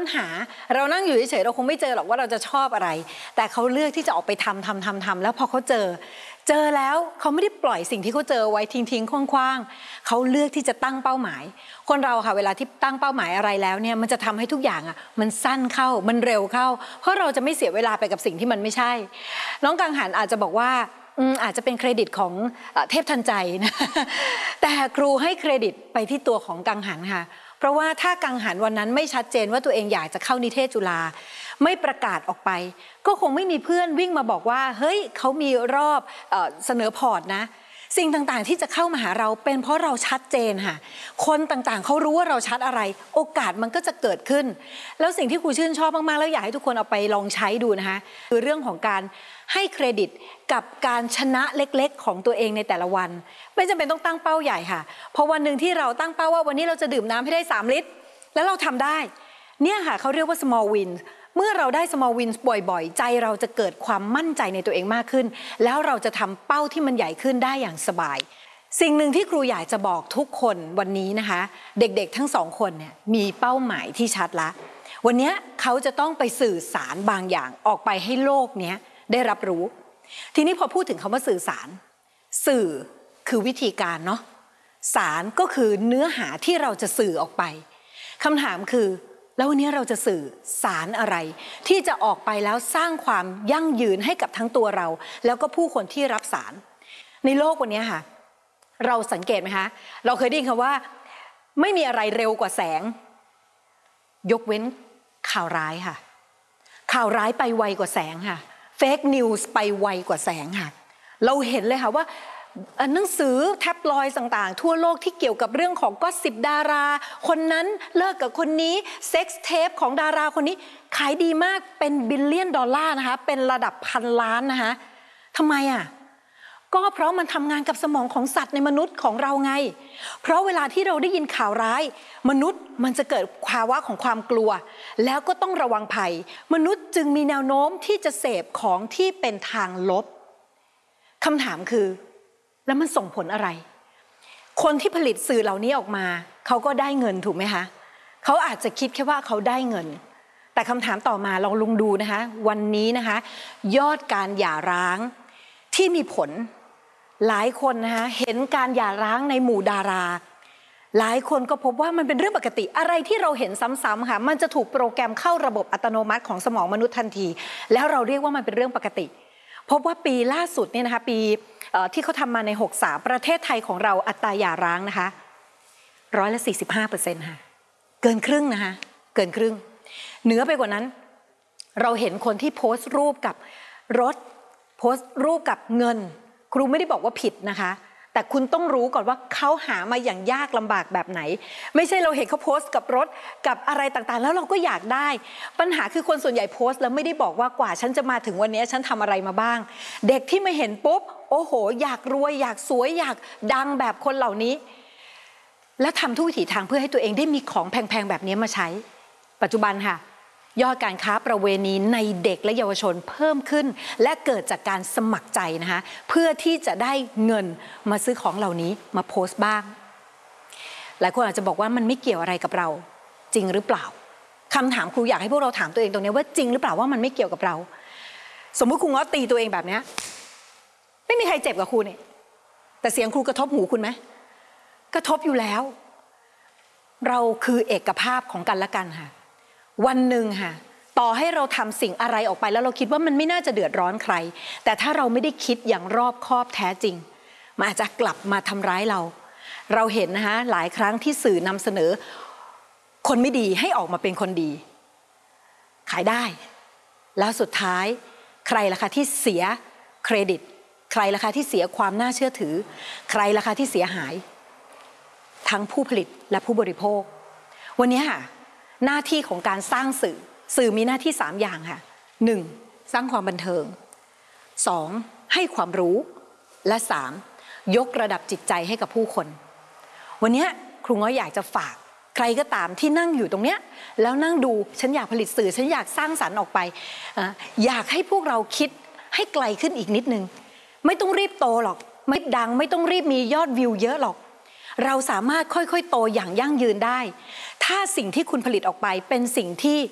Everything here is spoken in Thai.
หาเรานั่งอยู่เฉยๆเราคงไม่เจอหรอกว่าเราจะชอบอะไรแต่เขาเลือกที่จะออกไปทำแล้วพอเขาเจอแล้วเขาไม่ได้ปล่อยสิ่งที่เขาเจอไว้ทิ้งๆคว่างๆเขาเลือกที่จะตั้งเป้าหมายคนเราค่ะเวลาที่ตั้งเป้าหมายอะไรแล้วเนี่ยมันจะทำให้ทุกอย่างอ่ะมันสั้นเข้ามันเร็วเข้าเพราะเราจะไม่เสียเวลาไปกับสิ่งที่มันไม่ใช่น้องกังหันอาจจะบอกว่าอาจจะเป็นเครดิตของเทพทันใจนะแต่ครูให้เครดิตไปที่ตัวของกังหันค่ะเพราะว่าถ้ากังหันวันนั้นไม่ชัดเจนว่าตัวเองอยากจะเข้านิเทศจุฬาไม่ประกาศออกไปก็คงไม่มีเพื่อนวิ่งมาบอกว่าเฮ้ยเขามีรอบเสนอพอร์ตนะสิ่งต่างๆที่จะเข้ามาหาเราเป็นเพราะเราชัดเจนค่ะคนต่างๆเขารู้ว่าเราชัดอะไรโอกาสมันก็จะเกิดขึ้นแล้วสิ่งที่ครูชื่นชอบมากๆแล้วอยากให้ทุกคนเอาไปลองใช้ดูนะคะคือเรื่องของการให้เครดิตกับการชนะเล็กๆของตัวเองในแต่ละวันไม่จำเป็นต้องตั้งเป้าใหญ่ค่ะพอวันหนึ่งที่เราตั้งเป้าว่าวันนี้เราจะดื่มน้ำให้ได้3 ลิตรแล้วเราทำได้เนี่ยค่ะเขาเรียกว่า small wins เมื่อเราได้ small wins บ่อยๆใจเราจะเกิดความมั่นใจในตัวเองมากขึ้นแล้วเราจะทำเป้าที่มันใหญ่ขึ้นได้อย่างสบายสิ่งหนึ่งที่ครูอยากจะบอกทุกคนวันนี้นะคะเด็กๆทั้ง2 คนเนี่ยมีเป้าหมายที่ชัดละวันนี้เขาจะต้องไปสื่อสารบางอย่างออกไปให้โลกนี้ได้รับรู้ทีนี้พอพูดถึงคำว่าสื่อสารสื่อคือวิธีการเนาะสารก็คือเนื้อหาที่เราจะสื่อออกไปคำถามคือแล้ววันนี้เราจะสื่อสารอะไรที่จะออกไปแล้วสร้างความยั่งยืนให้กับทั้งตัวเราแล้วก็ผู้คนที่รับสารในโลกวันนี้ค่ะเราสังเกตไหมคะเราเคยได้ยินคำว่าไม่มีอะไรเร็วกว่าแสงยกเว้นข่าวร้ายค่ะข่าวร้ายไปไวกว่าแสงค่ะเฟกนิวส์ไปไวกว่าแสงค่ะเราเห็นเลยค่ะว่าหนังสือแท็บลอยด์ต่างๆทั่วโลกที่เกี่ยวกับเรื่องของก็10 ดาราคนนั้นเลิกกับคนนี้เซ็กซ์เทปของดาราคนนี้ขายดีมากเป็นบิลเลียนดอลลาร์นะคะเป็นระดับพันล้านนะคะทำไมอ่ะก็เพราะมันทำงานกับสมองของสัตว์ในมนุษย์ของเราไงเพราะเวลาที่เราได้ยินข่าวร้ายมนุษย์มันจะเกิดภาวะของความกลัวแล้วก็ต้องระวังภัยมนุษย์จึงมีแนวโน้มที่จะเสพของที่เป็นทางลบคำถามคือแล้วมันส่งผลอะไรคนที่ผลิตสื่อเหล่านี้ออกมาเขาก็ได้เงินถูกไหมคะเขาอาจจะคิดแค่ว่าเขาได้เงินแต่คำถามต่อมาเราลองดูนะคะวันนี้นะคะยอดการหย่าร้างที่มีผลหลายคนนะคะเห็นการหย่าร้างในหมู่ดาราหลายคนก็พบว่ามันเป็นเรื่องปกติอะไรที่เราเห็นซ้ำๆค่ะมันจะถูกโปรแกรมเข้าระบบอัตโนมัติของสมองมนุษย์ทันทีแล้วเราเรียกว่ามันเป็นเรื่องปกติพบว่าปีล่าสุดเนี่ยนะคะปีที่เขาทำมาใน63ประเทศไทยของเราอัตราหย่าร้างนะคะ45%ค่ะเกินครึ่งนะคะเกินครึ่งเหนือไปกว่านั้นเราเห็นคนที่โพสต์รูปกับรถโพสต์รูปกับเงินครูไม่ได้บอกว่าผิดนะคะแต่คุณต้องรู้ก่อนว่าเขาหามาอย่างยากลำบากแบบไหนไม่ใช่เราเห็นเขาโพสต์กับรถกับอะไรต่างๆแล้วเราก็อยากได้ปัญหาคือคนส่วนใหญ่โพสต์แล้วไม่ได้บอกว่ากว่าฉันจะมาถึงวันนี้ฉันทำอะไรมาบ้างเด็กที่มาเห็นปุ๊บโอ้โหอยากรวยอยากสวยอยากดังแบบคนเหล่านี้และทำทุกวิถีทางเพื่อให้ตัวเองได้มีของแพงๆแบบนี้มาใช้ปัจจุบันค่ะยอดการค้าประเวณีในเด็กและเยาวชนเพิ่มขึ้นและเกิดจากการสมัครใจนะคะเพื่อที่จะได้เงินมาซื้อของเหล่านี้มาโพสต์บ้างหลายคนอาจจะบอกว่ามันไม่เกี่ยวอะไรกับเราจริงหรือเปล่าคำถามครูอยากให้พวกเราถามตัวเองตรงนี้ว่าจริงหรือเปล่าว่ามันไม่เกี่ยวกับเราสมมุติครูง้อตีตัวเองแบบนี้ไม่มีใครเจ็บกับครูเนี่ยแต่เสียงครูกระทบหูคุณไหมกระทบอยู่แล้วเราคือเอกภาพของกันและกันค่ะวันหนึ่งค่ะต่อให้เราทำสิ่งอะไรออกไปแล้วเราคิดว่ามันไม่น่าจะเดือดร้อนใครแต่ถ้าเราไม่ได้คิดอย่างรอบคอบแท้จริงมันอาจจะกลับมาทำร้ายเราเห็นนะคะหลายครั้งที่สื่อนำเสนอคนไม่ดีให้ออกมาเป็นคนดีขายได้แล้วสุดท้ายใครล่ะคะที่เสียเครดิตใครล่ะคะที่เสียความน่าเชื่อถือใครล่ะคะที่เสียหายทั้งผู้ผลิตและผู้บริโภควันนี้ค่ะหน้าที่ของการสร้างสื่อมีหน้าที่3อย่างค่ะ 1. สร้างความบันเทิง 2. ให้ความรู้และ 3. ยกระดับจิตใจให้กับผู้คนวันนี้ครูง้อยอยากจะฝากใครก็ตามที่นั่งอยู่ตรงเนี้ยแล้วนั่งดูฉันอยากผลิตสื่อฉันอยากสร้างสรรค์ออกไปอยากให้พวกเราคิดให้ไกลขึ้นอีกนิดนึงไม่ต้องรีบโตหรอกไม่ดังไม่ต้องรีบมียอดวิวเยอะหรอกเราสามารถค่อยๆโตอย่างยั่งยืนได้ถ้าสิ่งที่คุณผลิตออกไปเป็นสิ่งที่